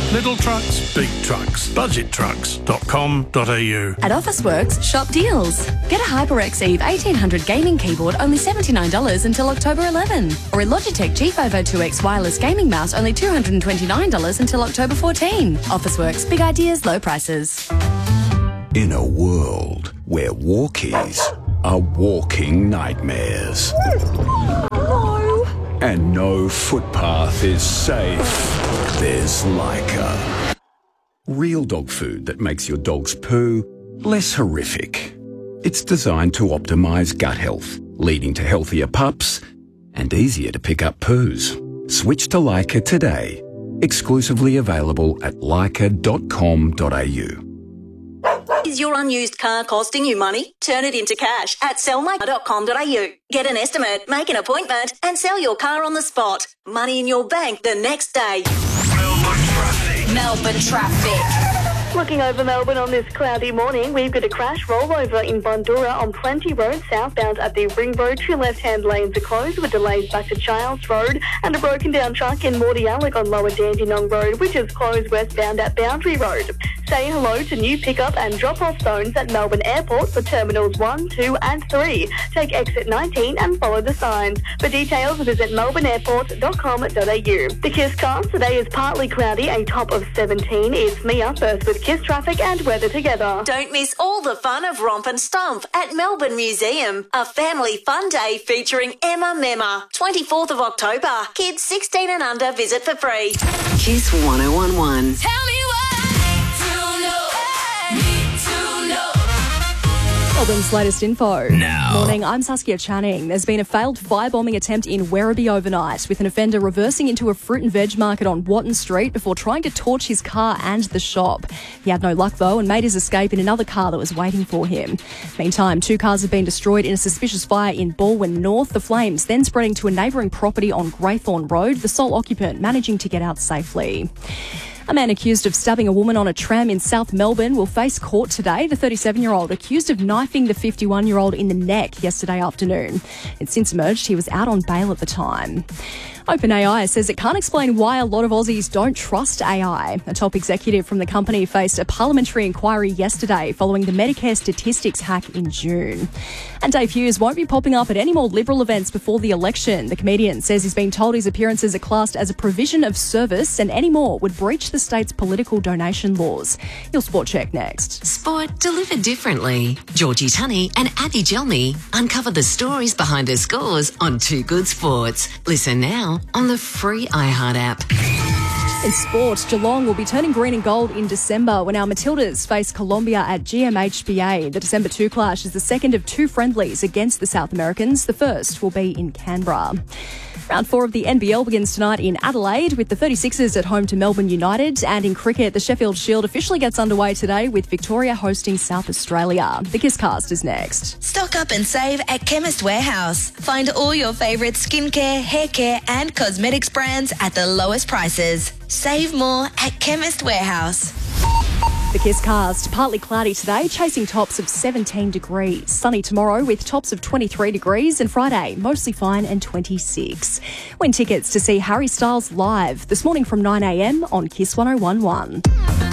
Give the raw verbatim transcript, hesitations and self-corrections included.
Little trucks, big trucks. budget trucks dot com dot a u. At Officeworks, shop deals. Get a HyperX Eve eighteen hundred gaming keyboard only seventy-nine dollars until October eleventh. Or a Logitech G five oh two X wireless gaming mouse only two hundred twenty-nine dollars until October fourteenth. Officeworks, big ideas, low prices. In a world where walkies are walking nightmares. No. And no footpath is safe. There's Leica. Real dog food that makes your dog's poo less horrific. It's designed to optimise gut health, leading to healthier pups and easier to pick up poos. Switch to Leica today. Exclusively available at leica dot com dot a u. Is your unused car costing you money? Turn it into cash at sell leica dot com dot a u. Get an estimate, make an appointment and sell your car on the spot. Money in your bank the next day. Melbourne traffic. Melbourne traffic. Looking over Melbourne on this cloudy morning, we've got a crash rollover in Bundoora on Plenty Road southbound at the Ring Road. Two left-hand lanes are closed with delays back to Childs Road, and a broken down truck in Mordialloc on Lower Dandenong Road, which is closed westbound at Boundary Road. Say hello to new pick-up and drop-off zones at Melbourne Airport for Terminals one, two and three. Take exit nineteen and follow the signs. For details, visit melbourne airport dot com dot a u. The KISS cast today is partly cloudy, a top of seventeen. It's Mia first with KISS traffic and weather together. Don't miss all the fun of Romp and Stomp at Melbourne Museum. A family fun day featuring Emma Memma. twenty-fourth of October. Kids sixteen and under visit for free. KISS one oh one one. Tell me Melbourne's latest info. Now. Morning, I'm Saskia Channing. There's been a failed firebombing attempt in Werribee overnight, with an offender reversing into a fruit and veg market on Watton Street before trying to torch his car and the shop. He had no luck, though, and made his escape in another car that was waiting for him. Meantime, two cars have been destroyed in a suspicious fire in Balwyn North. The flames then spreading to a neighbouring property on Greythorn Road, the sole occupant managing to get out safely. A man accused of stabbing a woman on a tram in South Melbourne will face court today. The thirty-seven-year-old accused of knifing the fifty-one-year-old in the neck yesterday afternoon. It's since emerged he was out on bail at the time. OpenAI says it can't explain why a lot of Aussies don't trust A I. A top executive from the company faced a parliamentary inquiry yesterday following the Medicare statistics hack in June. And Dave Hughes won't be popping up at any more Liberal events before the election. The comedian says he's been told his appearances are classed as a provision of service and any more would breach the state's political donation laws. Your Sport Check next. Sport delivered differently. Georgie Tunney and Abby Gelmy uncover the stories behind the scores on Two Good Sports. Listen now on the free iHeart app. In sport, Geelong will be turning green and gold in December when our Matildas face Colombia at G M H B A. The December two clash is the second of two friendlies against the South Americans. The first will be in Canberra. Round four of the N B L begins tonight in Adelaide with the thirty-sixers at home to Melbourne United. And in cricket, the Sheffield Shield officially gets underway today with Victoria hosting South Australia. The KISS cast is next. Stock up and save at Chemist Warehouse. Find all your favourite skincare, hair care and cosmetics brands at the lowest prices. Save more at Chemist Warehouse. The KISS cast, partly cloudy today, chasing tops of seventeen degrees. Sunny tomorrow with tops of twenty-three degrees, and Friday mostly fine and twenty-six. Win tickets to see Harry Styles live this morning from nine a m on KISS one oh one one.